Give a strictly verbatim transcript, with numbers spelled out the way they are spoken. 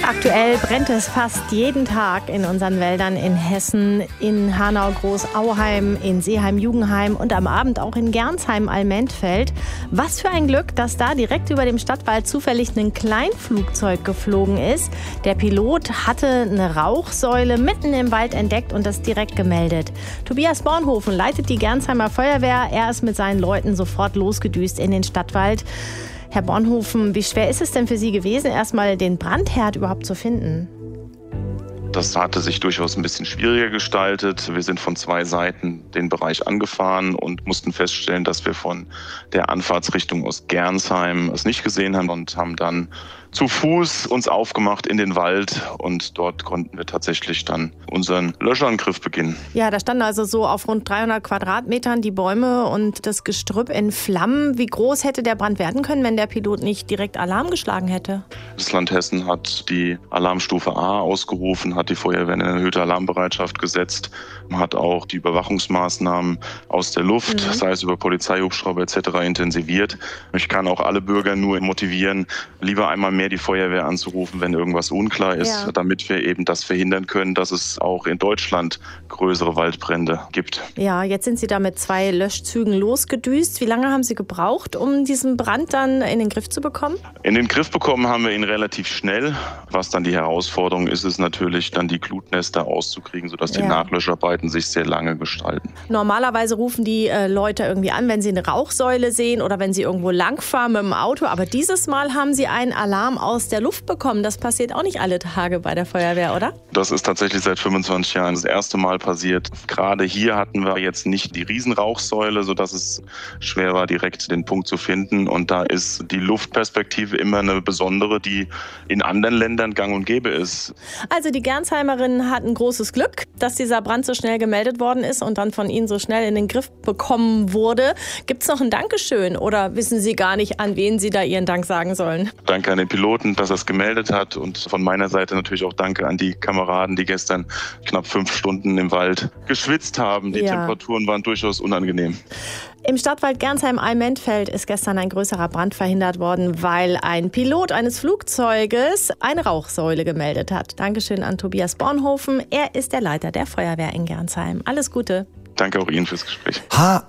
Aktuell brennt es fast jeden Tag in unseren Wäldern in Hessen, in Hanau-Groß-Auheim, in Seeheim-Jugenheim und am Abend auch in Gernsheim-Allmentfeld. Was für ein Glück, dass da direkt über dem Stadtwald zufällig ein Kleinflugzeug geflogen ist. Der Pilot hatte eine Rauchsäule mitten im Wald entdeckt und das direkt gemeldet. Tobias Bornhofen leitet die Gernsheimer Feuerwehr. Er ist mit seinen Leuten sofort losgedüst in den Stadtwald. Herr Bornhofen, wie schwer ist es denn für Sie gewesen, erstmal den Brandherd überhaupt zu finden? Das hatte sich durchaus ein bisschen schwieriger gestaltet. Wir sind von zwei Seiten den Bereich angefahren und mussten feststellen, dass wir von der Anfahrtsrichtung aus Gernsheim es nicht gesehen haben und haben dann zu Fuß uns aufgemacht in den Wald und dort konnten wir tatsächlich dann unseren Löschangriff beginnen. Ja, da standen also so auf rund dreihundert Quadratmetern die Bäume und das Gestrüpp in Flammen. Wie groß hätte der Brand werden können, wenn der Pilot nicht direkt Alarm geschlagen hätte? Das Land Hessen hat die Alarmstufe A ausgerufen, hat die Feuerwehr in eine erhöhte Alarmbereitschaft gesetzt, hat auch die Überwachungsmaßnahmen aus der Luft, mhm. sei es über Polizeihubschrauber et cetera intensiviert. Ich kann auch alle Bürger nur motivieren, lieber einmal mehr die Feuerwehr anzurufen, wenn irgendwas unklar ist, ja. damit wir eben das verhindern können, dass es auch in Deutschland größere Waldbrände gibt. Ja, jetzt sind Sie da mit zwei Löschzügen losgedüst. Wie lange haben Sie gebraucht, um diesen Brand dann in den Griff zu bekommen? In den Griff bekommen haben wir ihn relativ schnell. Was dann die Herausforderung ist, ist natürlich dann die Glutnester auszukriegen, sodass die ja. Nachlöscharbeiten sich sehr lange gestalten. Normalerweise rufen die äh, Leute irgendwie an, wenn sie eine Rauchsäule sehen oder wenn sie irgendwo langfahren mit dem Auto. Aber dieses Mal haben Sie einen Alarm aus der Luft bekommen. Das passiert auch nicht alle Tage bei der Feuerwehr, oder? Das ist tatsächlich seit fünfundzwanzig Jahren das erste Mal passiert. Gerade hier hatten wir jetzt nicht die Riesenrauchsäule, sodass es schwer war, direkt den Punkt zu finden. Und da ist die Luftperspektive immer eine besondere, die in anderen Ländern gang und gäbe ist. Also die Gernsheimerin hat ein großes Glück, dass dieser Brand so schnell gemeldet worden ist und dann von Ihnen so schnell in den Griff bekommen wurde. Gibt es noch ein Dankeschön oder wissen Sie gar nicht, an wen Sie da Ihren Dank sagen sollen? Danke an den Piloten, dass er es gemeldet hat und von meiner Seite natürlich auch danke an die Kameraden, die gestern knapp fünf Stunden im Wald geschwitzt haben. Die ja. Temperaturen waren durchaus unangenehm. Im Stadtwald Gernsheim-Allmentfeld ist gestern ein größerer Brand verhindert worden, weil ein Pilot eines Flugzeuges eine Rauchsäule gemeldet hat. Dankeschön an Tobias Bornhofen. Er ist der Leiter der Feuerwehr in Gernsheim. Alles Gute. Danke auch Ihnen fürs Gespräch.